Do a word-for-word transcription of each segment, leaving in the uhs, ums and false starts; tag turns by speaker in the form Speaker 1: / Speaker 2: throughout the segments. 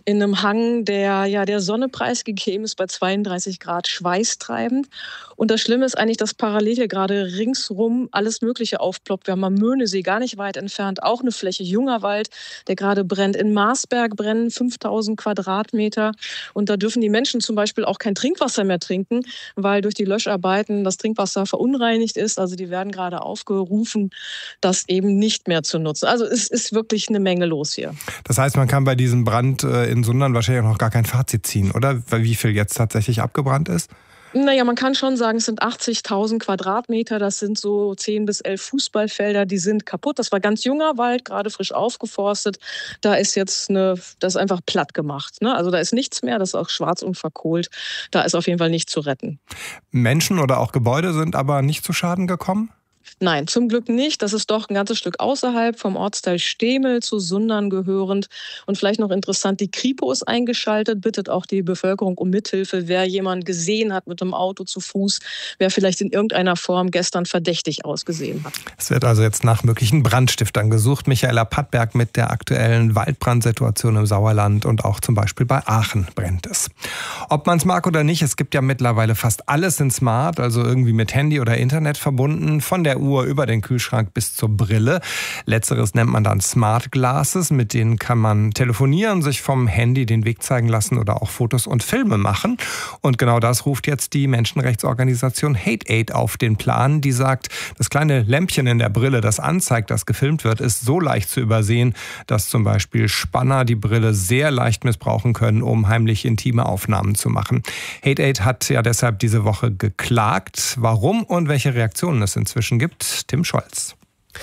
Speaker 1: in einem Hang, der ja der Sonne preisgegeben ist, bei zweiunddreißig Grad schweißtreibend. Und das Schlimme ist eigentlich, dass parallel hier gerade ringsrum alles Mögliche aufploppt. Wir haben am Möhnesee gar nicht weit entfernt auch eine Fläche junger Wald, der gerade brennt. In Marsberg brennen fünftausend Quadratmeter. Und da dürfen die Menschen zum Beispiel auch kein Trinkwasser mehr trinken, weil durch die Löscharbeiten das Trinkwasser verunreinigt ist. Also die werden gerade aufgerufen, das eben nicht mehr zu nutzen. Also es ist wirklich eine Menge los hier.
Speaker 2: Das heißt, man kann bei diesem Brand in Sundern wahrscheinlich noch gar kein Fazit ziehen, oder? Wie viel jetzt tatsächlich abgebrannt ist?
Speaker 1: Naja, man kann schon sagen, es sind achtzigtausend Quadratmeter, das sind so zehn bis elf Fußballfelder, die sind kaputt. Das war ganz junger Wald, gerade frisch aufgeforstet. Da ist jetzt eine, das ist einfach platt gemacht. Ne? Also da ist nichts mehr, das ist auch schwarz und verkohlt. Da ist auf jeden Fall nicht zu retten.
Speaker 2: Menschen oder auch Gebäude sind aber nicht zu Schaden gekommen?
Speaker 1: Nein, zum Glück nicht. Das ist doch ein ganzes Stück außerhalb vom Ortsteil Stemel zu Sundern gehörend. Und vielleicht noch interessant, die Kripo ist eingeschaltet, bittet auch die Bevölkerung um Mithilfe, wer jemanden gesehen hat mit dem Auto zu Fuß, wer vielleicht in irgendeiner Form gestern verdächtig ausgesehen hat.
Speaker 2: Es wird also jetzt nach möglichen Brandstiftern gesucht. Michaela Pattberg mit der aktuellen Waldbrandsituation im Sauerland und auch zum Beispiel bei Aachen brennt es. Ob man es mag oder nicht, es gibt ja mittlerweile fast alles in Smart, also irgendwie mit Handy oder Internet verbunden, von der Uhr über den Kühlschrank bis zur Brille. Letzteres nennt man dann Smart Glasses. Mit denen kann man telefonieren, sich vom Handy den Weg zeigen lassen oder auch Fotos und Filme machen. Und genau das ruft jetzt die Menschenrechtsorganisation Hate Aid auf den Plan. Die sagt, das kleine Lämpchen in der Brille, das anzeigt, dass gefilmt wird, ist so leicht zu übersehen, dass zum Beispiel Spanner die Brille sehr leicht missbrauchen können, um heimlich intime Aufnahmen zu machen. Hate Aid hat ja deshalb diese Woche geklagt. Warum und welche Reaktionen es inzwischen gibt, Tim Scholz.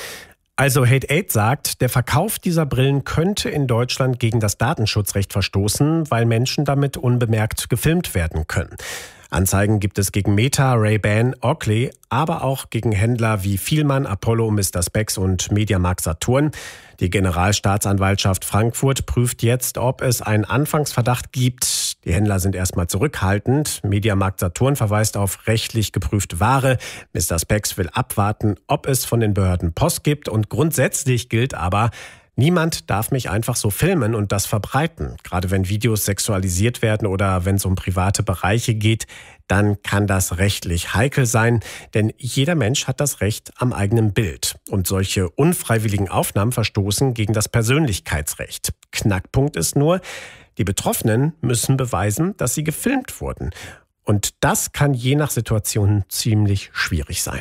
Speaker 3: Also Hate Aid sagt, der Verkauf dieser Brillen könnte in Deutschland gegen das Datenschutzrecht verstoßen, weil Menschen damit unbemerkt gefilmt werden können. Anzeigen gibt es gegen Meta, Ray-Ban, Oakley, aber auch gegen Händler wie Vielmann, Apollo, Mister Spex und Mediamarkt Saturn. Die Generalstaatsanwaltschaft Frankfurt prüft jetzt, ob es einen Anfangsverdacht gibt. Die Händler sind erstmal zurückhaltend. Mediamarkt Saturn verweist auf rechtlich geprüfte Ware. Mister Spex will abwarten, ob es von den Behörden Post gibt. Und grundsätzlich gilt aber, niemand darf mich einfach so filmen und das verbreiten. Gerade wenn Videos sexualisiert werden oder wenn es um private Bereiche geht, dann kann das rechtlich heikel sein. Denn jeder Mensch hat das Recht am eigenen Bild. Und solche unfreiwilligen Aufnahmen verstoßen gegen das Persönlichkeitsrecht. Knackpunkt ist nur, die Betroffenen müssen beweisen, dass sie gefilmt wurden. Und das kann je nach Situation ziemlich schwierig sein.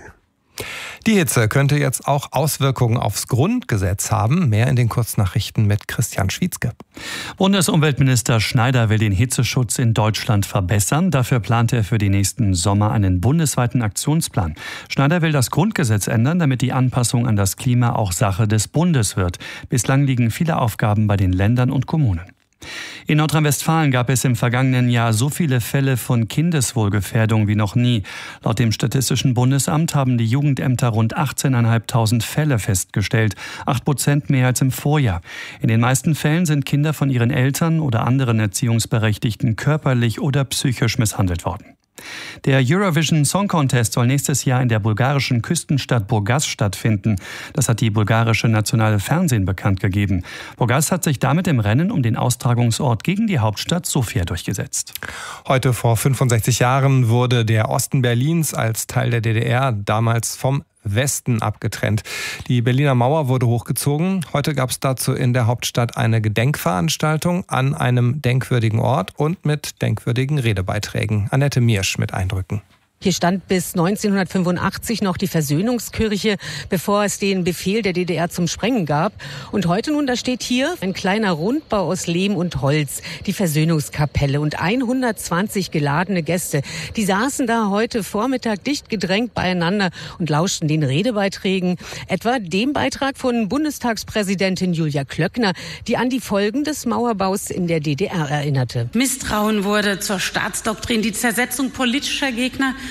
Speaker 2: Die Hitze könnte jetzt auch Auswirkungen aufs Grundgesetz haben. Mehr in den Kurznachrichten mit Christian Schwietzke.
Speaker 4: Bundesumweltminister Schneider will den Hitzeschutz in Deutschland verbessern. Dafür plant er für die nächsten Sommer einen bundesweiten Aktionsplan. Schneider will das Grundgesetz ändern, damit die Anpassung an das Klima auch Sache des Bundes wird. Bislang liegen viele Aufgaben bei den Ländern und Kommunen. In Nordrhein-Westfalen gab es im vergangenen Jahr so viele Fälle von Kindeswohlgefährdung wie noch nie. Laut dem Statistischen Bundesamt haben die Jugendämter rund achtzehntausendfünfhundert Fälle festgestellt, acht Prozent mehr als im Vorjahr. In den meisten Fällen sind Kinder von ihren Eltern oder anderen Erziehungsberechtigten körperlich oder psychisch misshandelt worden. Der Eurovision Song Contest soll nächstes Jahr in der bulgarischen Küstenstadt Burgas stattfinden. Das hat die bulgarische nationale Fernsehen bekannt gegeben. Burgas hat sich damit im Rennen um den Austragungsort gegen die Hauptstadt Sofia durchgesetzt.
Speaker 2: Heute vor fünfundsechzig Jahren wurde der Osten Berlins als Teil der D D R damals vom Westen abgetrennt. Die Berliner Mauer wurde hochgezogen. Heute gab es dazu in der Hauptstadt eine Gedenkveranstaltung an einem denkwürdigen Ort und mit denkwürdigen Redebeiträgen. Annette Miersch mit Eindrücken.
Speaker 5: Hier stand bis neunzehnhundertfünfundachtzig noch die Versöhnungskirche, bevor es den Befehl der D D R zum Sprengen gab. Und heute nun, da steht hier ein kleiner Rundbau aus Lehm und Holz, die Versöhnungskapelle und hundertzwanzig geladene Gäste. Die saßen da heute Vormittag dicht gedrängt beieinander und lauschten den Redebeiträgen, etwa dem Beitrag von Bundestagspräsidentin Julia Klöckner, die an die Folgen des Mauerbaus in der D D R erinnerte.
Speaker 6: Misstrauen wurde zur Staatsdoktrin, die Zersetzung politischer Gegner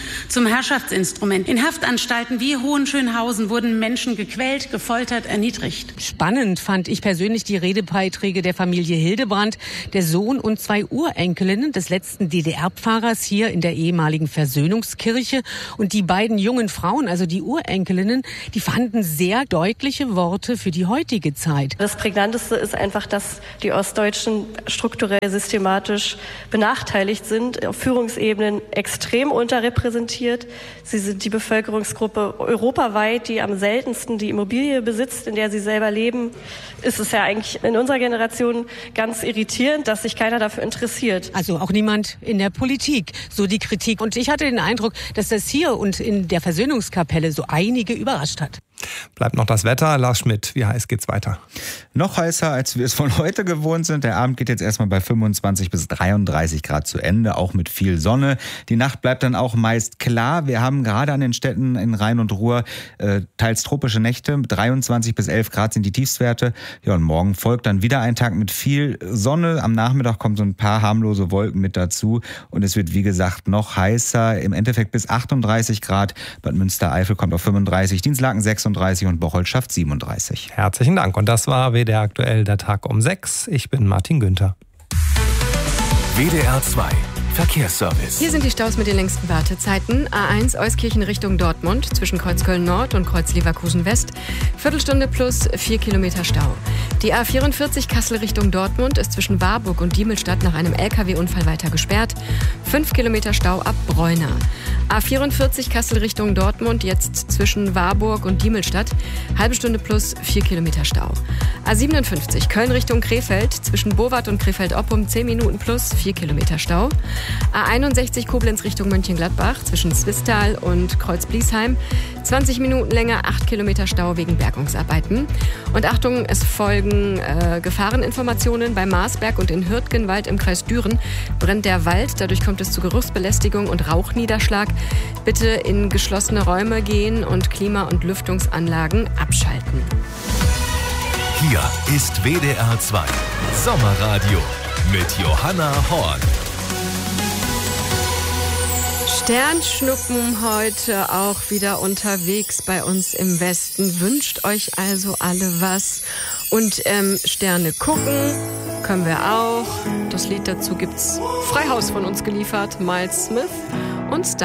Speaker 6: zum Herrschaftsinstrument. In Haftanstalten wie Hohenschönhausen wurden Menschen gequält, gefoltert, erniedrigt.
Speaker 5: Spannend fand ich persönlich die Redebeiträge der Familie Hildebrand, der Sohn und zwei Urenkelinnen des letzten D D R-Pfarrers hier in der ehemaligen Versöhnungskirche. Und die beiden jungen Frauen, also die Urenkelinnen, die fanden sehr deutliche Worte für die heutige Zeit.
Speaker 7: Das Prägnanteste ist einfach, dass die Ostdeutschen strukturell systematisch benachteiligt sind, auf Führungsebenen extrem unterrepräsentiert. Sie sind die Bevölkerungsgruppe europaweit, die am seltensten die Immobilie besitzt, in der sie selber leben. Ist es ja eigentlich in unserer Generation ganz irritierend, dass sich keiner dafür interessiert.
Speaker 5: Also auch niemand in der Politik, so die Kritik. Und ich hatte den Eindruck, dass das hier und in der Versöhnungskapelle so einige überrascht hat.
Speaker 2: Bleibt noch das Wetter. Lars Schmidt, wie heiß geht's weiter?
Speaker 8: Noch heißer, als wir es von heute gewohnt sind. Der Abend geht jetzt erstmal bei fünfundzwanzig bis dreiunddreißig Grad zu Ende, auch mit viel Sonne. Die Nacht bleibt dann auch meist klar. Wir haben gerade an den Städten in Rhein und Ruhr äh, teils tropische Nächte. dreiundzwanzig bis elf Grad sind die Tiefstwerte. Ja, und morgen folgt dann wieder ein Tag mit viel Sonne. Am Nachmittag kommen so ein paar harmlose Wolken mit dazu. Und es wird, wie gesagt, noch heißer. Im Endeffekt bis achtunddreißig Grad. Bad Münstereifel kommt auf fünfunddreißig, Dinslaken sechsunddreißig und Bocholt schafft siebenunddreißig.
Speaker 2: Herzlichen Dank. Und das war W D R aktuell, der Tag um sechs. Ich bin Martin Günther.
Speaker 9: W D R zwei Verkehrsservice.
Speaker 10: Hier sind die Staus mit den längsten Wartezeiten. A eins Euskirchen Richtung Dortmund zwischen Kreuz Köln Nord und Kreuz Leverkusen West. Viertelstunde plus vier Kilometer Stau. Die A vierundvierzig Kassel Richtung Dortmund ist zwischen Warburg und Diemelstadt nach einem L K W-Unfall weiter gesperrt. Fünf Kilometer Stau ab Bräuna. A vierundvierzig Kassel Richtung Dortmund jetzt zwischen Warburg und Diemelstadt. Halbe Stunde plus vier Kilometer Stau. A siebenundfünfzig Köln Richtung Krefeld zwischen Bowat und Krefeld-Oppum zehn Minuten plus vier Kilometer Stau. A einundsechzig Koblenz Richtung Mönchengladbach zwischen Zwistal und Kreuz-Bliesheim. zwanzig Minuten länger, acht Kilometer Stau wegen Bergungsarbeiten. Und Achtung, es folgen äh, Gefahreninformationen bei Marsberg und in Hürtgenwald im Kreis Düren. Brennt der Wald, dadurch kommt es zu Geruchsbelästigung und Rauchniederschlag. Bitte in geschlossene Räume gehen und Klima- und Lüftungsanlagen abschalten.
Speaker 9: Hier ist W D R zwei Sommerradio mit Johanna Horn.
Speaker 10: Sternschnuppen heute auch wieder unterwegs bei uns im Westen. Wünscht euch also alle was. Und ähm, Sterne gucken können wir auch. Das Lied dazu gibt's Freihaus von uns geliefert. Miles Smith und Star.